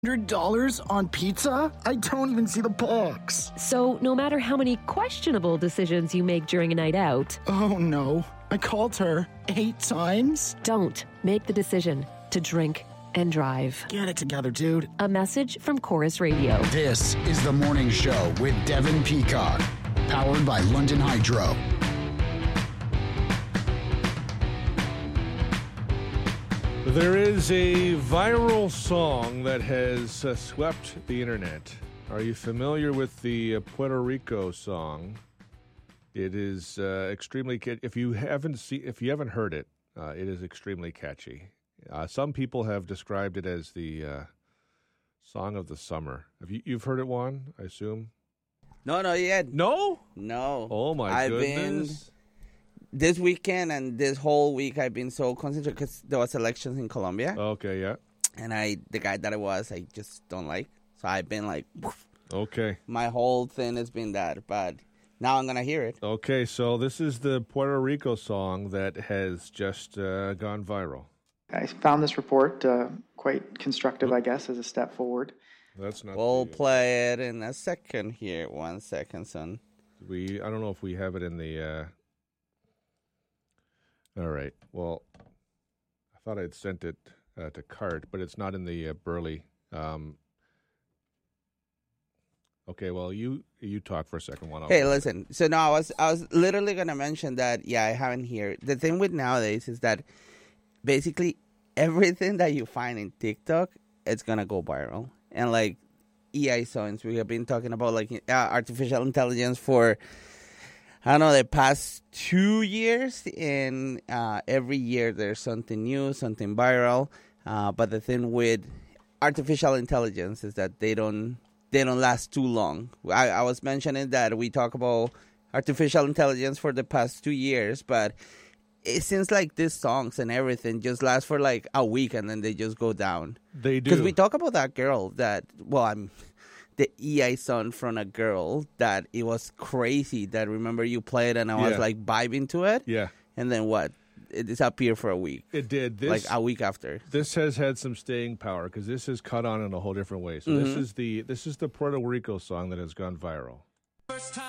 $100 on pizza? I don't even see the box. So no matter how many questionable decisions you make during a night out... Oh no, I called her 8 times? Don't make the decision to drink and drive. Get it together, dude. A message from Chorus Radio. This is The Morning Show with Devin Peacock, powered by London Hydro. There is a viral song that has swept the internet. Are you familiar with the Puerto Rico song? It is extremely. If you haven't heard it, it is extremely catchy. Some people have described it as the song of the summer. You've heard it, Juan? I assume. No, not yet. No. No. Oh my goodness. This weekend and this whole week, I've been so concentrated because there was elections in Colombia. Okay, yeah. And the guy that I just don't like. So I've been like, woof. Okay. My whole thing has been that, but now I'm going to hear it. Okay, so this is the Puerto Rico song that has just gone viral. I found this report quite constructive, I guess, as a step forward. That's not. We'll play it in a second here. 1 second, son. I don't know if we have it in the... All right. Well, I thought I'd sent it to Cart, but it's not in the Burley. Okay. Well, you talk for a second. Hey, listen. So no, I was literally gonna mention that. Yeah, I haven't here. The thing with nowadays is that basically everything that you find in TikTok, it's gonna go viral. And like EI songs, we have been talking about like artificial intelligence for, I don't know, the past 2 years, and every year there's something new, something viral. But the thing with artificial intelligence is that they don't last too long. I was mentioning that we talk about artificial intelligence for the past 2 years, but it seems like these songs and everything just last for like a week and then they just go down. They do. Because we talk about that girl that, the EI song from a girl that it was crazy. That remember you played and I was like vibing to it. Yeah. And then what? It disappeared for a week. It did. Like a week after. This has had some staying power because this is cut on in a whole different way. So this is the Puerto Rico song that has gone viral.